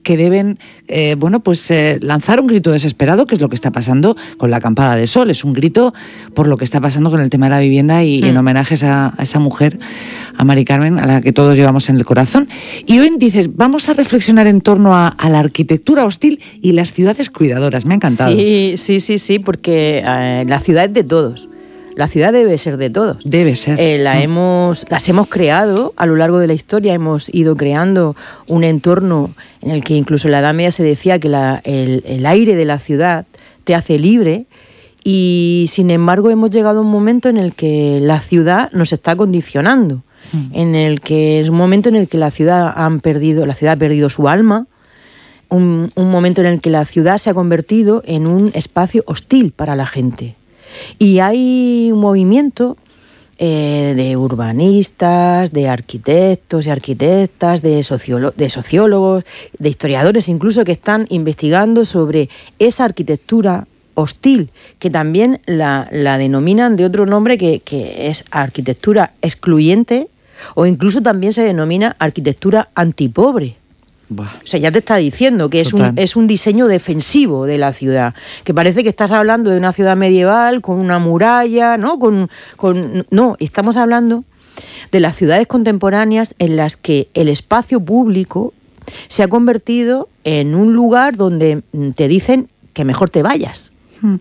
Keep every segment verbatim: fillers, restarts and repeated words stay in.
que deben, eh, bueno, pues eh, lanzar un grito desesperado, que es lo que está pasando con la acampada de sol. Es un grito por lo que está pasando con el tema de la vivienda y, mm. y en homenaje a esa, a esa mujer, a Mari Carmen, a la que todos llevamos en el corazón. Y hoy dices, vamos a reflexionar en torno a, a la arquitectura hostil y las ciudades cuidadoras. Me ha encantado. Sí, sí, sí, sí, porque eh, la ciudad es de todos. La ciudad debe ser de todos. Debe ser. Eh, la mm. hemos, las hemos creado a lo largo de la historia, hemos ido creando un entorno en el que incluso en la Edad Media se decía que la, el, el aire de la ciudad te hace libre, y sin embargo hemos llegado a un momento en el que la ciudad nos está condicionando, mm. en el que es un momento en el que la ciudad, han perdido, la ciudad ha perdido su alma, un, un momento en el que la ciudad se ha convertido en un espacio hostil para la gente. Y hay un movimiento eh, de urbanistas, de arquitectos y arquitectas, de, sociolo- de sociólogos, de historiadores incluso, que están investigando sobre esa arquitectura hostil, que también la, la denominan de otro nombre, que, que es arquitectura excluyente, o incluso también se denomina arquitectura antipobre. O sea, ya te está diciendo que es un, es un diseño defensivo de la ciudad, que parece que estás hablando de una ciudad medieval con una muralla, ¿no? Con, con, no, estamos hablando de las ciudades contemporáneas en las que el espacio público se ha convertido en un lugar donde te dicen que mejor te vayas. Hmm.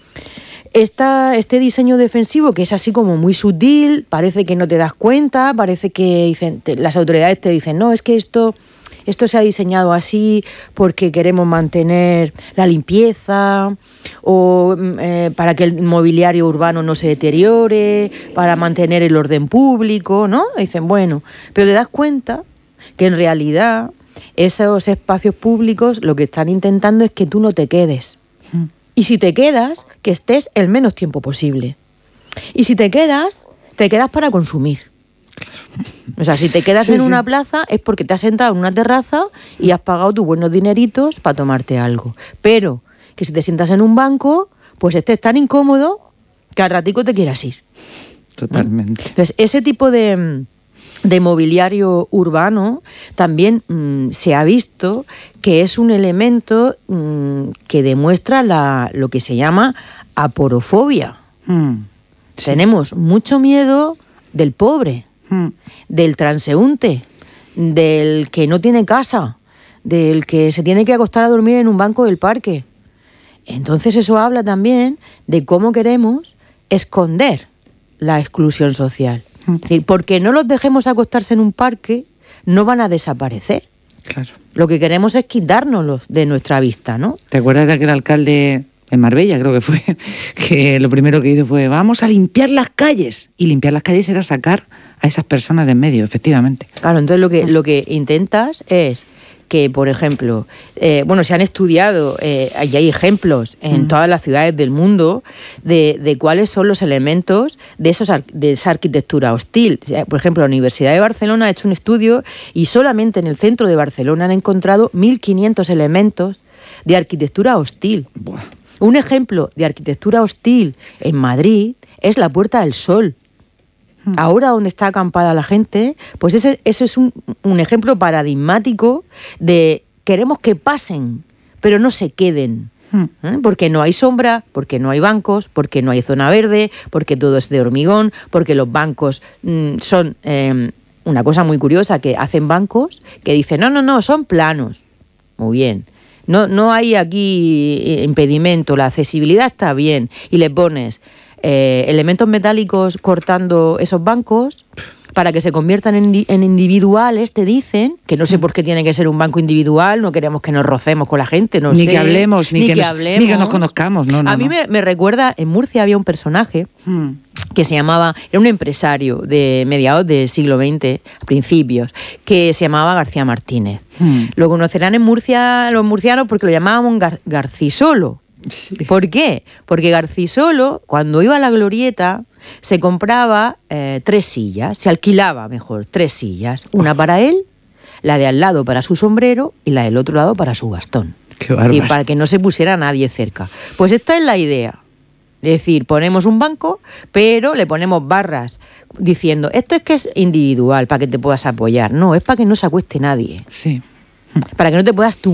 Esta, este diseño defensivo, que es así como muy sutil, parece que no te das cuenta, parece que dicen, te, las autoridades te dicen, no, es que esto... Esto se ha diseñado así porque queremos mantener la limpieza, o eh, para que el mobiliario urbano no se deteriore, para mantener el orden público, ¿no? Dicen, bueno, pero te das cuenta que en realidad esos espacios públicos lo que están intentando es que tú no te quedes. Mm. Y si te quedas, que estés el menos tiempo posible. Y si te quedas, te quedas para consumir. O sea, si te quedas sí, en sí. una plaza es porque te has sentado en una terraza y has pagado tus buenos dineritos para tomarte algo. Pero que si te sientas en un banco, pues estés tan incómodo que al ratico te quieras ir. Totalmente. ¿No? Entonces, ese tipo de, de mobiliario urbano también mmm, se ha visto que es un elemento mmm, que demuestra la, lo que se llama aporofobia. Mm, sí. Tenemos mucho miedo del pobre, del transeúnte, del que no tiene casa, del que se tiene que acostar a dormir en un banco del parque. Entonces eso habla también de cómo queremos esconder la exclusión social. Es decir, porque no los dejemos acostarse en un parque, no van a desaparecer. Claro. Lo que queremos es quitárnoslos de nuestra vista, ¿no? ¿Te acuerdas de aquel alcalde en Marbella, creo que fue, que lo primero que hizo fue vamos a limpiar las calles? Y limpiar las calles era sacar a esas personas de en medio, efectivamente. Claro, entonces lo que, lo que intentas es que, por ejemplo, eh, bueno, se han estudiado, eh, y hay ejemplos en mm. todas las ciudades del mundo de, de cuáles son los elementos de, esos, de esa arquitectura hostil. Por ejemplo, la Universidad de Barcelona ha hecho un estudio y solamente en el centro de Barcelona han encontrado mil quinientos elementos de arquitectura hostil. Buah. Un ejemplo de arquitectura hostil en Madrid es la Puerta del Sol. Ahora donde está acampada la gente, pues ese, ese es un, un ejemplo paradigmático de queremos que pasen, pero no se queden. ¿Eh? Porque no hay sombra, porque no hay bancos, porque no hay zona verde, porque todo es de hormigón, porque los bancos mmm, son eh, una cosa muy curiosa, que hacen bancos que dicen, no, no, no, son planos. Muy bien. No, no hay aquí impedimento, la accesibilidad está bien. Y le pones eh, elementos metálicos cortando esos bancos para que se conviertan en, en individuales, te dicen, que no sé por qué tiene que ser un banco individual, no queremos que nos rocemos con la gente, no ni sé. Que hablemos, ni, ni que, que nos, hablemos, ni que nos conozcamos. No, no, A mí no. Me, me recuerda, en Murcia había un personaje hmm. que se llamaba, era un empresario de mediados del siglo veinte, principios, que se llamaba García Martínez. Hmm. Lo conocerán en Murcia los murcianos porque lo llamábamos Gar- Garcisolo. Sí. ¿Por qué? Porque Garcisolo, cuando iba a la glorieta, se compraba eh, tres sillas, se alquilaba mejor tres sillas, una oh. para él, la de al lado para su sombrero y la del otro lado para su bastón. Qué bárbaro. Es decir, para que no se pusiera nadie cerca. Pues esta es la idea. Es decir, ponemos un banco, pero le ponemos barras diciendo, esto es que es individual, para que te puedas apoyar. No, es para que no se acueste nadie. Sí. Para que no te puedas tú